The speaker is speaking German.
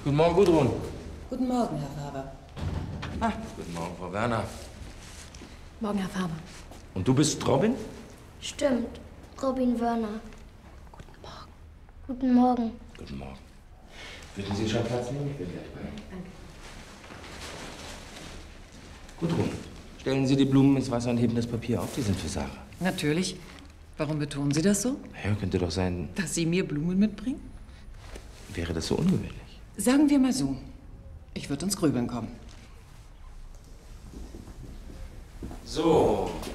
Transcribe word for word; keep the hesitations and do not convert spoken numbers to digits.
Guten Morgen, Gudrun. Guten Morgen, Herr Faber. Ah, guten Morgen, Frau Werner. Morgen, Herr Faber. Und du bist Robin? Stimmt, Robin Wörner. Guten Morgen. Guten Morgen. Guten Morgen. Würden Sie schon Platz nehmen? Ich bin gleich bei Ihnen. Danke. Gudrun, stellen Sie die Blumen ins Wasser und heben das Papier auf. Die sind für Sarah. Natürlich. Warum betonen Sie das so? Ja, könnte doch sein, Dass Sie mir Blumen mitbringen? wäre das so ungewöhnlich. Sagen wir mal so. Ich würde ins Grübeln kommen. So,